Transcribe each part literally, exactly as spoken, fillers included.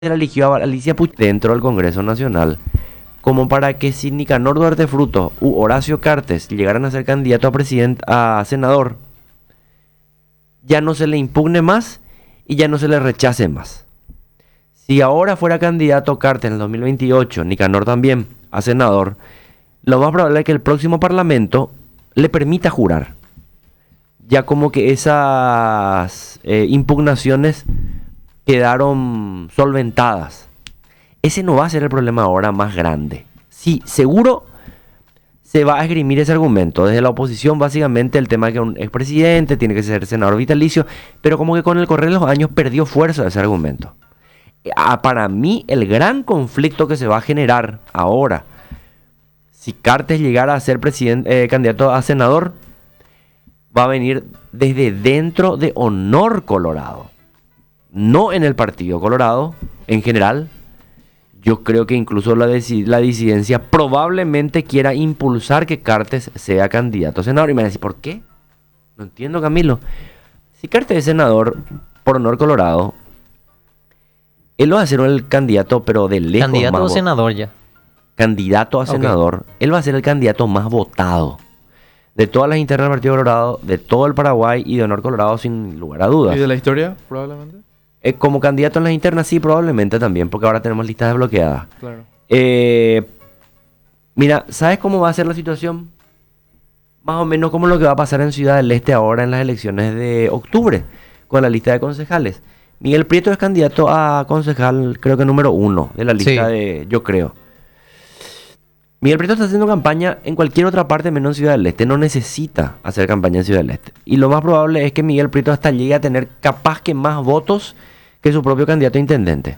la eligió a Alicia Puch dentro del Congreso Nacional, como para que si Nicanor Duarte Frutos u Horacio Cartes llegaran a ser candidato a presidente, a senador, ya no se le impugne más y ya no se le rechace más. Si ahora fuera candidato Cartes en el dos mil veintiocho, Nicanor también a senador, lo más probable es que el próximo Parlamento le permita jurar. Ya como que esas eh, impugnaciones quedaron solventadas. Ese no va a ser el problema ahora más grande. Sí, seguro se va a esgrimir ese argumento. Desde la oposición, básicamente, el tema de que un expresidente tiene que ser senador vitalicio, pero como que con el correr de los años perdió fuerza ese argumento. Ah, para mí, el gran conflicto que se va a generar ahora, si Cartes llegara a ser presidente, eh, candidato a senador, va a venir desde dentro de Honor Colorado. No en el Partido Colorado, en general. Yo creo que incluso la, la disidencia probablemente quiera impulsar que Cartes sea candidato a senador. Y me van a decir, ¿por qué? No entiendo, Camilo. Si Cartes es senador por Honor Colorado, él va a ser el candidato, pero de lejos. Candidato a senador ya. Candidato a senador. Okay. Él va a ser el candidato más votado de todas las internas del Partido Colorado, de todo el Paraguay y de Honor Colorado, sin lugar a dudas. ¿Y de la historia, probablemente? Eh, como candidato en las internas, sí, probablemente también, porque ahora tenemos listas desbloqueadas. Claro. Eh, mira, ¿sabes cómo va a ser la situación? Más o menos como lo que va a pasar en Ciudad del Este ahora en las elecciones de octubre, con la lista de concejales. Miguel Prieto es candidato a concejal, creo que número uno de la lista sí. de, yo creo. Miguel Prieto está haciendo campaña en cualquier otra parte menos en Ciudad del Este. No necesita hacer campaña en Ciudad del Este. Y lo más probable es que Miguel Prieto hasta llegue a tener capaz que más votos que su propio candidato a intendente.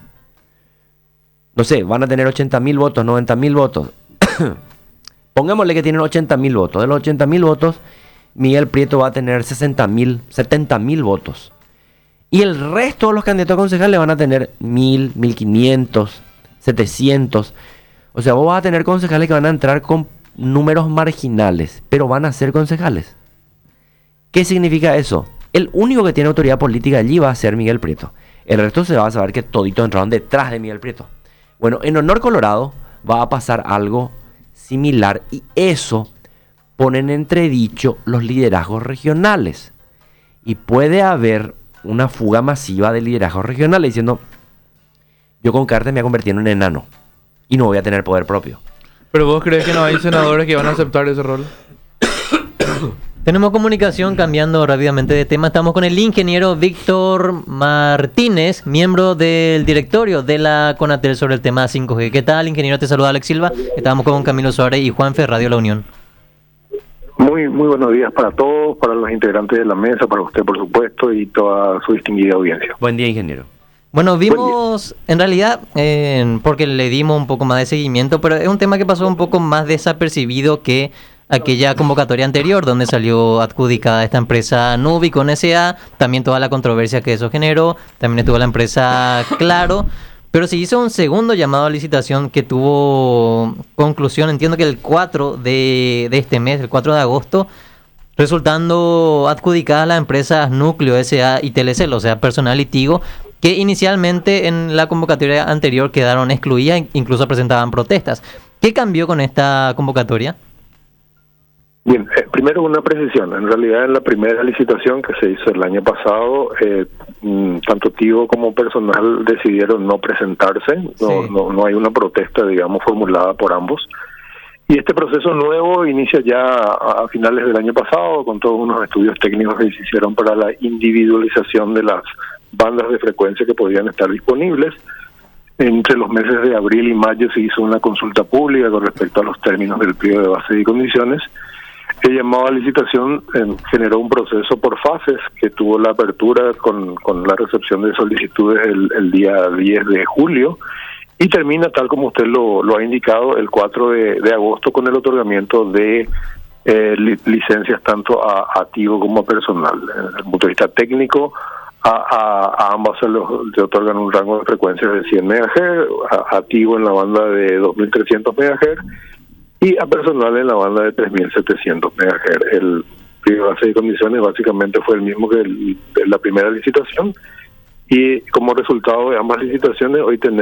No sé, van a tener ochenta mil votos, noventa mil votos. Pongámosle que tienen ochenta mil votos. De los ochenta mil votos, Miguel Prieto va a tener sesenta mil, setenta mil votos. Y el resto de los candidatos a concejales van a tener mil, mil quinientos, setecientos. O sea, vos vas a tener concejales que van a entrar con números marginales, pero van a ser concejales. ¿Qué significa eso? El único que tiene autoridad política allí va a ser Miguel Prieto. El resto se va a saber que toditos entraron detrás de Miguel Prieto. Bueno, en Honor Colorado va a pasar algo similar y eso pone en entredicho los liderazgos regionales. Y puede haber una fuga masiva de liderazgos regionales diciendo, yo con Cartes me voy a convertir en un enano y no voy a tener poder propio. ¿Pero vos crees que no hay senadores que van a aceptar ese rol? Tenemos comunicación, cambiando rápidamente de tema. Estamos con el ingeniero Víctor Martínez, miembro del directorio de la CONATEL sobre el tema cinco G. ¿Qué tal, ingeniero? Te saluda Alex Silva. Estamos con Camilo Suárez y Juanfe, Radio La Unión. Muy, muy buenos días para todos, para los integrantes de la mesa, para usted, por supuesto, y toda su distinguida audiencia. Buen día, ingeniero. Bueno, vimos, en realidad, eh, porque le dimos un poco más de seguimiento, pero es un tema que pasó un poco más desapercibido que aquella convocatoria anterior, donde salió adjudicada esta empresa Nubi con S A, también toda la controversia que eso generó, también estuvo la empresa Claro, pero se hizo un segundo llamado a licitación que tuvo conclusión, entiendo que el cuatro de, de este mes, el cuatro de agosto, resultando adjudicada a las empresas Núcleo, S A y Telecel, o sea, Personal y Tigo, que inicialmente en la convocatoria anterior quedaron excluidas, incluso presentaban protestas. ¿Qué cambió con esta convocatoria? Bien, eh, primero una precisión. En realidad, en la primera licitación que se hizo el año pasado, eh, tanto Tigo como Personal decidieron no presentarse. No, sí. no, no hay una protesta, digamos, formulada por ambos. Y este proceso nuevo inicia ya a finales del año pasado, con todos unos estudios técnicos que se hicieron para la individualización de las bandas de frecuencia que podían estar disponibles. Entre los meses de abril y mayo se hizo una consulta pública con respecto a los términos del pliego de base y condiciones. El llamado a licitación eh, generó un proceso por fases que tuvo la apertura con, con la recepción de solicitudes el, el día diez de julio y termina, tal como usted lo, lo ha indicado, el cuatro de agosto con el otorgamiento de eh, li, licencias tanto a, a Tigo como a Personal. Desde el punto de vista técnico, A, a, a ambas se, los, se otorgan un rango de frecuencias de cien megahercios, a, a Tigo en la banda de dos mil trescientos megahercios y a Personal en la banda de tres mil setecientos megahercios. El pliego de base y condiciones básicamente fue el mismo que el, de la primera licitación Y como resultado de ambas licitaciones, hoy tenemos